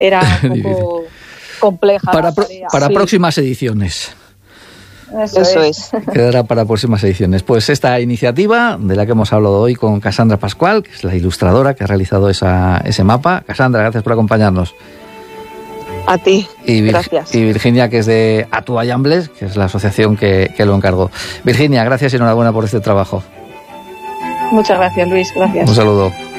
era un poco compleja. Para próximas ediciones. Eso es. Quedará para próximas ediciones. Pues esta iniciativa de la que hemos hablado hoy con Cassandra Pascual, que es la ilustradora que ha realizado ese mapa. Cassandra, gracias por acompañarnos. A ti, gracias. Y Virginia, que es de Atuayambles, que es la asociación que lo encargó. Virginia, gracias y enhorabuena por este trabajo. Muchas gracias, Luis. Gracias. Un saludo.